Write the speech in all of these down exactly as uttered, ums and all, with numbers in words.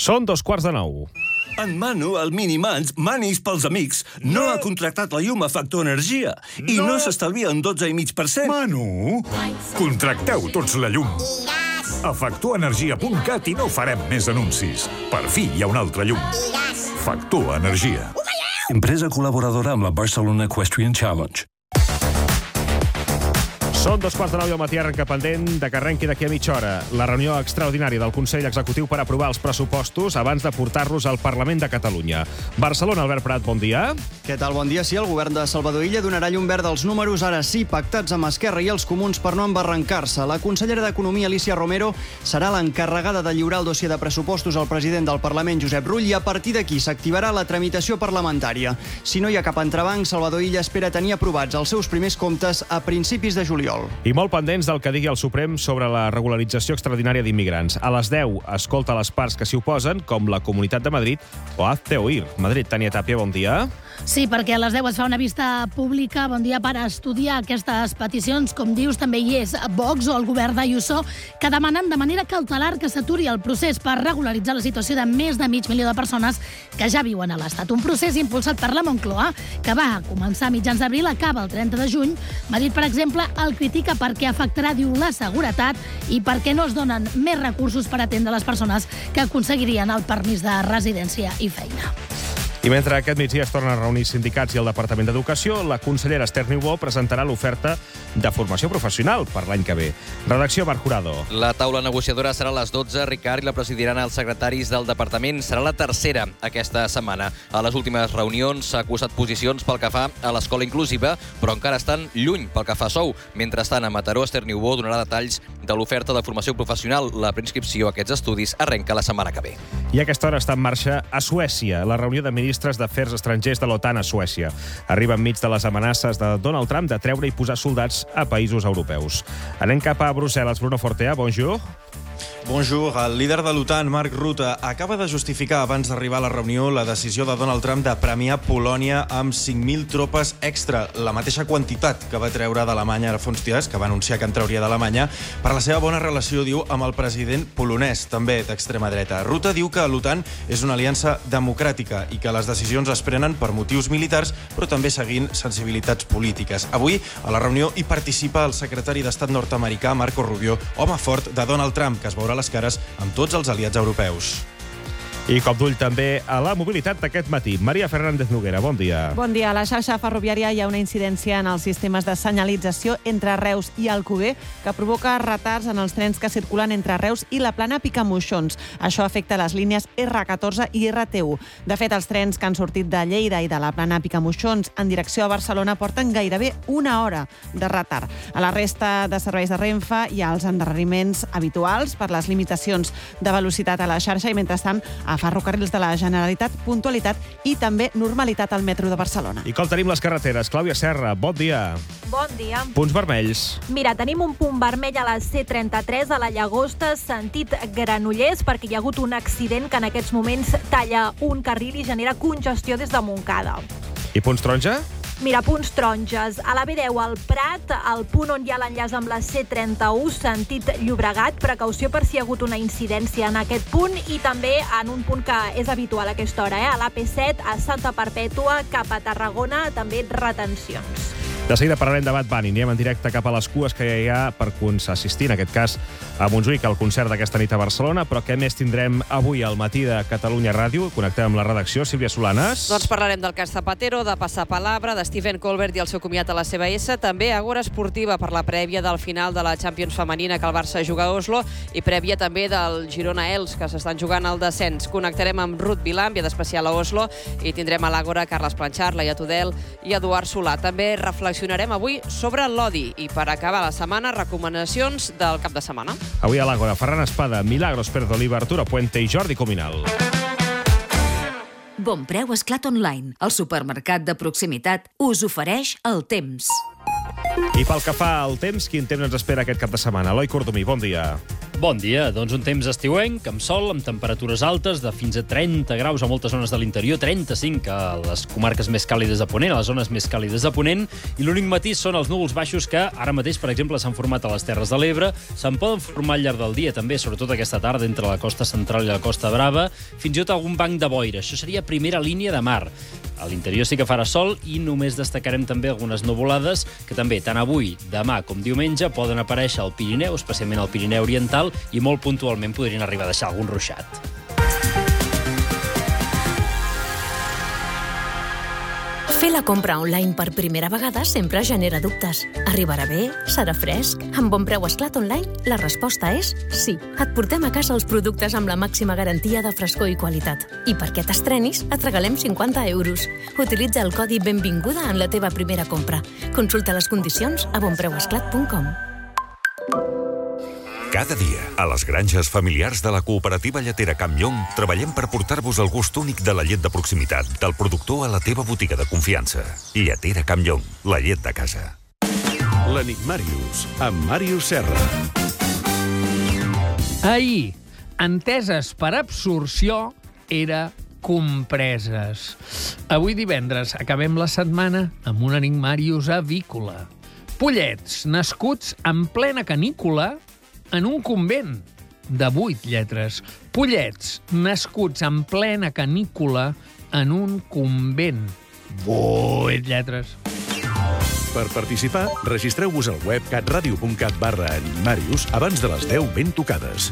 Són dos quarts de nou. En Manu, el Minimans, Manis pels amics, no, no ha contractat la llum a Factor Energia i no, no s'estalvia un dotze coma cinc per cent. Manu, contracteu tots la llum. A factor energia punt cat i no farem més anuncis. Per fi hi ha una altra llum. Factor Energia. Empresa col·laboradora amb la Barcelona Equestrian Challenge. Són dos quarts de nou i al matí, arrenca pendent de que arrenqui d'aquí a mitja hora la reunió extraordinària del Consell Executiu per aprovar els pressupostos abans de portar-los al Parlament de Catalunya. Barcelona, Albert Prat, bon dia. Què tal? Bon dia. Sí, el govern de Salvador Illa donarà llum verd als números, ara sí, pactats amb Esquerra i els Comuns per no embarrancar-se. La consellera d'Economia, Alícia Romero, serà l'encarregada de lliurar el dossier de pressupostos al president del Parlament, Josep Rull, i a partir d'aquí s'activarà la tramitació parlamentària. Si no hi ha cap entrebanc, Salvador Illa espera tenir aprovats els seus primers comptes a principis de juliol. I molt pendents del que digui el Suprem sobre la regularització extraordinària d'immigrants. A les deu escolta les parts que s'hi oposen, com la Comunitat de Madrid o Hazte Oír. Madrid, Tània Tàpia, bon dia. Sí, perquè a les deu es fa una vista pública, bon dia, per estudiar aquestes peticions. Com dius, també hi és Vox o el govern d'Ayuso, que demanen de manera cautelar que s'aturi el procés per regularitzar la situació de més de mig milió de persones que ja viuen a l'Estat. Un procés impulsat per la Moncloa, que va començar a mitjans d'abril, acaba el trenta de juny. Madrid, per exemple, el critica perquè afectarà, diu, la seguretat i perquè no es donen més recursos per atendre les persones que aconseguirien el permís de residència i feina. I mentre aquest migdia es tornen a reunir sindicats i el Departament d'Educació, la consellera Esther Niubó presentarà l'oferta de formació professional per l'any que ve. Redacció, Marc Jurado. La taula negociadora serà a les dotze. Ricard i la presidiran els secretaris del departament. Serà la tercera aquesta setmana. A les últimes reunions s'ha acusat posicions pel que fa a l'escola inclusiva, però encara estan lluny pel que fa a sou. Mentrestant, a Mataró, Esther Niubó donarà detalls de l'oferta de formació professional. La preinscripció a aquests estudis arrenca la setmana que ve. I a aquesta hora està en marxa a Suècia la reunió de ministres d'Afers Estrangers de l'OTAN a Suècia. Arriba enmig de les amenaces de Donald Trump de treure i posar soldats a països europeus. Anem cap a Brussel·les. Bruno Fortea, bonjour. Bonjour. El líder de l'OTAN, Mark Rutte, acaba de justificar abans d'arribar a la reunió la decisió de Donald Trump de premiar Polònia amb cinc mil tropes extra, la mateixa quantitat que va treure d'Alemanya ara fa uns dies, que va anunciar que en trauria d'Alemanya, per la seva bona relació, diu, amb el president polonès, també d'extrema dreta. Rutte diu que l'OTAN és una aliança democràtica i que les decisions es prenen per motius militars, però també seguint sensibilitats polítiques. Avui, a la reunió, hi participa el secretari d'Estat nord-americà, Marco Rubio, home fort de Donald Trump, que es veurà les cares amb tots els aliats europeus. I cop d'ull també a la mobilitat d'aquest matí. Maria Fernández Noguera, bon dia. Bon dia. A la xarxa ferroviària hi ha una incidència en els sistemes de senyalització entre Reus i Alcover que provoca retards en els trens que circulen entre Reus i la plana Picamoixons. Això afecta les línies erre catorze i erre te u. De fet, els trens que han sortit de Lleida i de la plana Picamoixons en direcció a Barcelona porten gairebé una hora de retard. A la resta de serveis de Renfe hi ha els endarreriments habituals per les limitacions de velocitat a la xarxa i, mentrestant, a Ferrocarrils de la Generalitat, puntualitat i també normalitat al metro de Barcelona. I com tenim les carreteres? Clàudia Serra, bon dia. Bon dia. Punts vermells. Mira, tenim un punt vermell a la ce trenta-tres, a la Llagosta, sentit Granollers, perquè hi ha hagut un accident que en aquests moments talla un carril i genera congestió des de Montcada. I punts taronja? Mira, punts taronges. A la be deu, al Prat, el punt on hi ha l'enllaç amb la ce trenta-u, sentit Llobregat. Precaució per si hi ha hagut una incidència en aquest punt i també en un punt que és habitual a aquesta hora, eh? A l'A P set, a Santa Perpètua, cap a Tarragona, també retencions. De seguida parlarem de Bad Bunny. Anem en directe cap a les cues que hi ha per assistir, en aquest cas, a Montjuïc, al concert d'aquesta nit a Barcelona. Però què més tindrem avui al matí de Catalunya Ràdio? Connectem amb la redacció. Sílvia Solanes. Doncs parlarem del cas Zapatero, de Passapalabra, de Steven Colbert i el seu comiat a la C B S. També Agora Esportiva per la prèvia del final de la Champions femenina que el Barça juga a Oslo i prèvia també del Girona-Els, que s'estan jugant al descens. Connectarem amb Ruth Vilà, enviada especial a Oslo, i tindrem a l'Àgora Carles Planchar, Laia Tudel i Eduard Solà. També reflexionarem avui sobre l'odi i, per acabar la setmana, recomanacions del cap de setmana. Avui a l'Àgora, Ferran Espada, Milagros Pérez d'Oliva, Arturo Puente i Jordi Cominal. Bonpreu Esclat Online, el supermercat de proximitat, us ofereix el temps. I pel que fa al temps, quin temps ens espera aquest cap de setmana? Eloi Cordomí, bon dia. Bon dia, doncs un temps estiuenc, amb sol, amb temperatures altes de fins a trenta graus a moltes zones de l'interior, trenta-cinc a les comarques més càlides de Ponent, a les zones més càlides de Ponent, i l'únic matís són els núvols baixos que ara mateix, per exemple, s'han format a les Terres de l'Ebre, se'n poden formar al llarg del dia també, sobretot aquesta tarda, entre la costa central i la costa brava, fins i tot algun banc de boira. Això seria primera línia de mar. A l'interior sí que farà sol i només destacarem també algunes nuvolades que també, tant avui, demà com diumenge, poden aparèixer al Pirineu, especialment al Pirineu Oriental, i molt puntualment podrien arribar a deixar algun ruixat. Fer la compra online per primera vegada sempre genera dubtes. Arribarà bé? Serà fresc? Amb Bon Preu Esclat Online, la resposta és sí. Et portem a casa els productes amb la màxima garantia de frescor i qualitat. I perquè t'estrenis, et regalem cinquanta euros. Utilitza el codi Benvinguda en la teva primera compra. Consulta les condicions a bon preu esclat punt com. Cada dia, a les granges familiars de la cooperativa lletera Campllong, treballem per portar-vos el gust únic de la llet de proximitat, del productor a la teva botiga de confiança. Lletera Campllong, la llet de casa. L'Enigmàrius, amb Màrius Serra. Ahir, enteses per absorció, era compreses. Avui divendres acabem la setmana amb un Enigmàrius avícola. Pollets, nascuts en plena canícula, en un convent de vuit lletres. Pollets, nascuts en plena canícula en un convent. Vuit lletres. Per participar, registreu-vos al web catradio punt cat barra Enigmàrius abans de les deu ben tocades.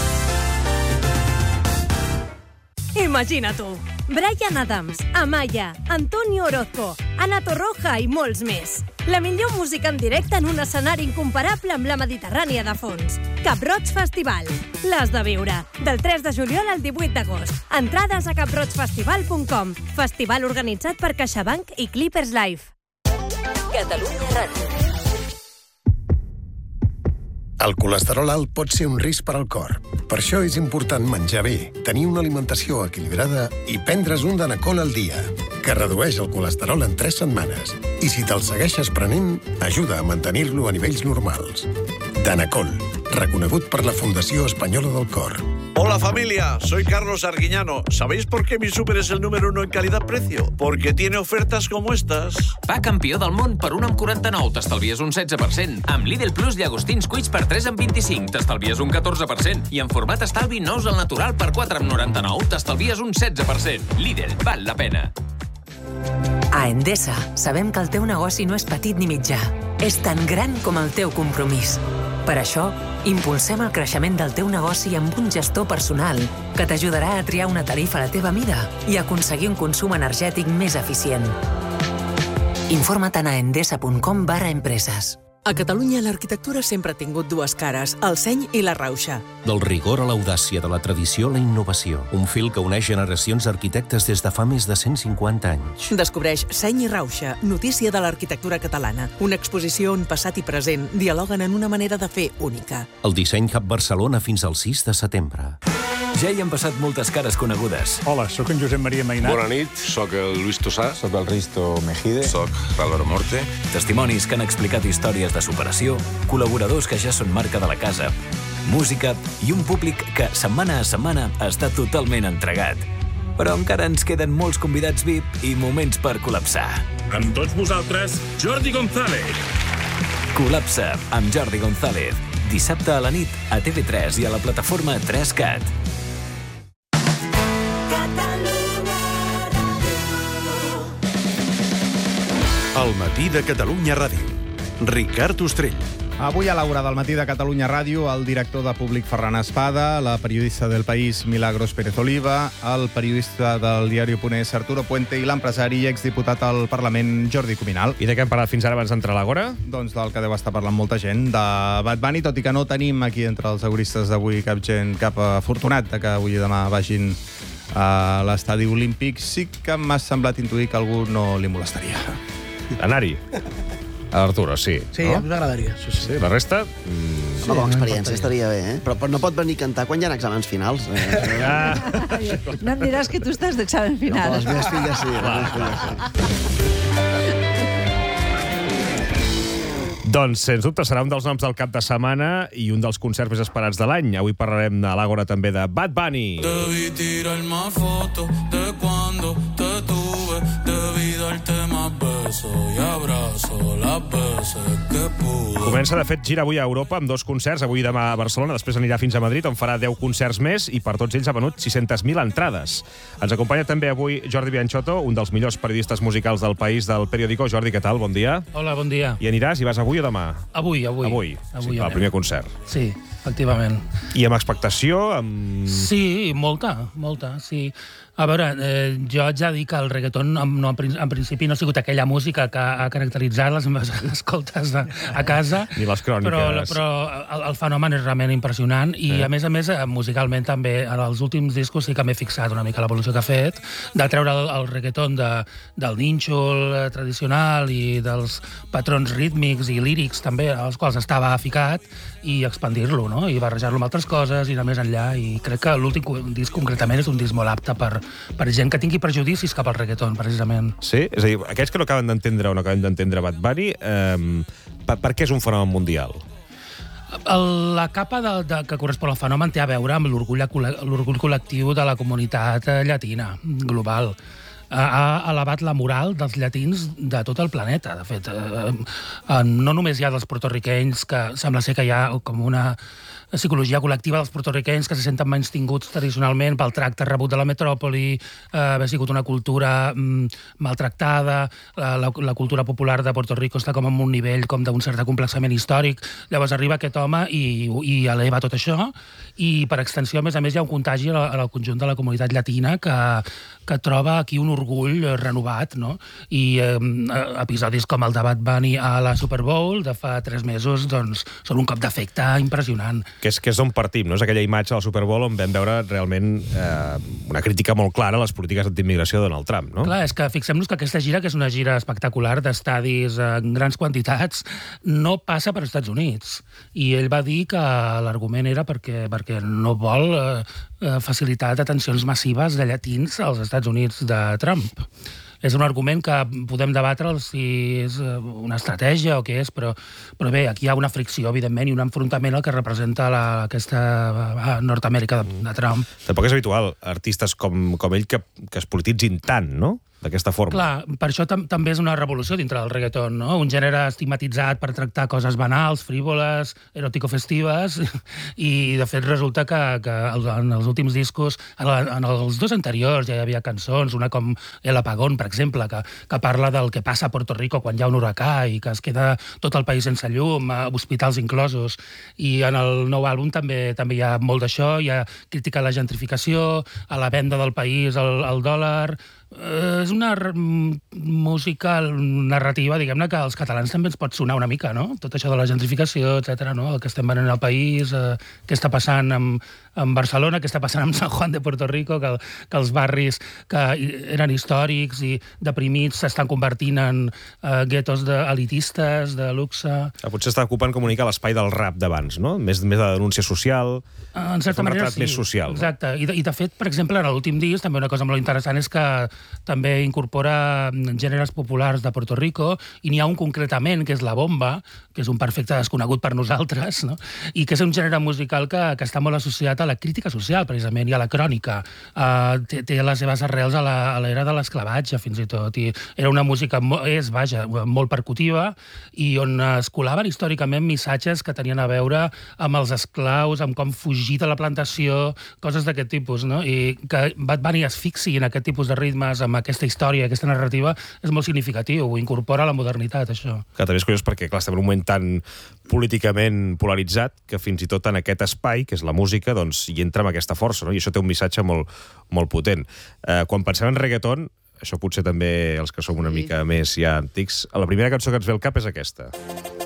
Imagina tu, Bryan Adams, Amaya, Antonio Orozco, Ana Torroja i molts més. La millor música en directe en un escenari incomparable amb la Mediterrània de fons. Cap Roig Festival. L'has de viure. Del tres de juliol al divuit d'agost. Entrades a cap roig festival punt com. Festival organitzat per CaixaBank i Clippers Life. Catalunya Ràdio. El colesterol alt pot ser un risc per al cor. Per això és important menjar bé, tenir una alimentació equilibrada i prendre's un Danacol al dia, que redueix el colesterol en tres setmanes. I si te'l segueixes prenent, ajuda a mantenir-lo a nivells normals. Danacol, reconegut per la Fundació Espanyola del Cor. Hola familia, soy Carlos Arguiñano. ¿Sabéis por qué mi súper es el número uno en calidad-precio? Porque tiene ofertas como estas. Pa campió del món per un amb quaranta-nou, t'estalvies un setze per cent. Amb Lidl Plus llagostins cuits per tres amb vint-i-cinc, t'estalvies un catorze per cent. I en format estalvi nous al natural per quatre amb noranta-nou, t'estalvies un setze per cent. Lidl, val la pena. A Endesa sabem que el teu negoci no és petit ni mitjà. És tan gran com el teu compromís. Per això, impulsem el creixement del teu negoci amb un gestor personal que t'ajudarà a triar una tarifa a la teva mida i aconseguir un consum energètic més eficient. Informa't a endesa punt com barra empreses. A Catalunya l'arquitectura sempre ha tingut dues cares, el seny i la rauxa. Del rigor a l'audàcia, de la tradició a la innovació. Un fil que uneix generacions d'arquitectes des de fa més de cent cinquanta anys. Descobreix Seny i Rauxa, notícia de l'arquitectura catalana. Una exposició on passat i present dialoguen en una manera de fer única. El Disseny Hub Barcelona fins al sis de setembre. Ja hi han passat moltes cares conegudes. Hola, sóc en Josep Maria Mainat. Bona nit, sóc el Luis Tosà. Sóc el Risto Mejide. Sóc l'Álvaro Morte. Testimonis que han explicat històries de superació, col·laboradors que ja són marca de la casa, música i un públic que setmana a setmana està totalment entregat. Però encara ens queden molts convidats V I P i moments per col·lapsar. Amb tots vosaltres, Jordi González. Col·lapsa amb Jordi González. Dissabte a la nit a T V tres i a la plataforma tres cat. El matí de Catalunya Ràdio. Ricard Ostrell. Avui a l'hora del matí de Catalunya Ràdio, el director de Públic Ferran Espada, la periodista del País Milagros Pérez Oliva, el periodista del diari Ponés Arturo Puente i l'empresari i exdiputat al Parlament Jordi Cuminal. I de què hem parlat fins ara abans d'entrar a l'Agora? Doncs del que deu estar parlant molta gent, de Bad Bunny, tot i que no tenim aquí entre els agoristes d'avui cap gent, cap afortunat de que avui i demà vagin a l'estadi olímpic. Sí que m'ha semblat intuir que algú no li molestaria. Anar-hi. A Arturo, sí. Sí, no? Ens agradaria. Sí, sí. Sí, la resta... Mm... Sí, com a experiència estaria bé, eh? Però, però no pot venir a cantar quan hi ha exàmens finals. Eh? Ah. No em diràs que tu estàs d'examen final. No, les meves filles sí. Les meves filles sí. Doncs, sens dubte, serà un dels noms del cap de setmana i un dels concerts més esperats de l'any. Avui parlarem a l'Àgora també de Bad Bunny. Debí tirar más fotos de cuando te tuve. Debí darte más besos y abrazo las veces que pude. Comença, de fet, gira avui a Europa amb dos concerts, avui i demà a Barcelona, després anirà fins a Madrid, on farà deu concerts més i per tots ells ha venut sis-centes mil entrades. Ens acompanya també avui Jordi Bianchotto, un dels millors periodistes musicals del país del periòdico. Jordi, què tal? Bon dia. Hola, bon dia. I aniràs? I vas avui o demà? Avui, avui. Avui, avui sí, el primer concert. Sí, efectivament. I amb expectació? Amb... Sí, molta, molta, sí. A veure, eh, jo haig de dir que el reggaeton no, en principi no ha sigut aquella música que ha caracteritzat les meves escoltes a, a casa. Ni les cròniques. Però, però el, el fenomen és realment impressionant i, eh. a més a més, musicalment també, en els últims discos sí que m'he fixat una mica l'evolució que ha fet, de treure el, el reggaeton de, del nínxol tradicional i dels patrons rítmics i lírics també, als quals estava ficat, i expandir-lo, no? I barrejar-lo amb altres coses i anar més enllà. I crec que l'últim disc concretament és un disc molt apte per, per gent que tingui prejudicis cap al reggaeton, precisament. Sí? És a dir, aquells que no acaben d'entendre o no acaben d'entendre Bad Bunny, eh, per, per què és un fenomen mundial? La capa de, de, que correspon al fenomen té a veure amb l'orgull l'orgull col·lectiu de la comunitat llatina, global. Ha elevat la moral dels llatins de tot el planeta, de fet. No només hi ha dels portorriquenys, que sembla ser que hi ha com una psicologia col·lectiva dels portorriquenys que se senten menys tinguts tradicionalment pel tracte rebut de la metròpoli, eh, haver sigut una cultura mm, maltractada, la, la, la cultura popular de Puerto Rico està com en un nivell com d'un cert complexament històric. Llavors arriba aquest home i, i eleva tot això, i per extensió, a més a més, hi ha un contagi al conjunt de la comunitat llatina que, que troba aquí un orgull renovat, no? I eh, episodis com el de Bad Bunny a la Super Bowl de fa tres mesos, doncs, són un cop d'efecte impressionant. Que és, que és d'on partim, no? És aquella imatge del Super Bowl on vam veure realment eh, una crítica molt clara a les polítiques d'immigració de Donald Trump, no? Clar, és que fixem-nos que aquesta gira, que és una gira espectacular d'estadis en grans quantitats, no passa per Estats Units. I ell va dir que l'argument era perquè, perquè no vol eh, facilitar detencions massives de llatins als Estats Units de Trump. És un argument que podem debatre si és una estratègia o què és, però, però bé, aquí hi ha una fricció, evidentment, i un enfrontament al que representa la, aquesta Nord-Amèrica de, de Trump. Tampoc és habitual artistes com, com ell que, que es polititzin tant, no?, d'aquesta forma. Clar, per això tam també és una revolució dintre del reggaeton, no? Un gènere estigmatitzat per tractar coses banals, frívoles, eròtico-festives, i de fet resulta que, que en els últims discos, en els dos anteriors ja hi havia cançons, una com El Apagón, per exemple, que, que parla del que passa a Puerto Rico quan hi ha un huracà i que es queda tot el país sense llum, hospitals inclosos. I en el nou àlbum també també hi ha molt d'això, hi ha crítica a la gentrificació, a la venda del país al, al dòlar. Uh, és una música narrativa, diguem-ne, que als catalans també ens pot sonar una mica, no? Tot això de la gentrificació, etcètera, no? El que estem venent al país, uh, què està passant amb, amb Barcelona, què està passant amb San Juan de Puerto Rico, que, que els barris que eren històrics i deprimits s'estan convertint en uh, guetos de, elitistes, de luxe. Ah, potser està ocupant com una mica l'espai del rap d'abans, no? Més, més de denúncia social, uh, en certa un manera, retrat sí. més social. Exacte. No? I, de, I de fet, per exemple, en l'últim disc, també una cosa molt interessant és que també incorpora gèneres populars de Puerto Rico, i n'hi ha un concretament, que és la bomba, que és un perfecte desconegut per nosaltres, no? I que és un gènere musical que, que està molt associat a la crítica social, precisament, i a la crònica. Uh, té, té les seves arrels a l'era de l'esclavatge, fins i tot. I era una música, és, vaja, molt percutiva, i on es colaven històricament missatges que tenien a veure amb els esclaus, amb com fugir de la plantació, coses d'aquest tipus, no? I que Bad Bunny es fixi en aquest tipus de ritmes, amb aquesta història, aquesta narrativa, és molt significatiu, ho incorpora a la modernitat, això. Que també és curiós perquè, clar, estem en un moment tan políticament polaritzat que fins i tot en aquest espai, que és la música, doncs hi entra amb aquesta força, no? I això té un missatge molt, molt potent. Eh, quan pensem en reggaeton, això potser també els que som una mica més ja antics, la primera cançó que ens ve al cap és aquesta.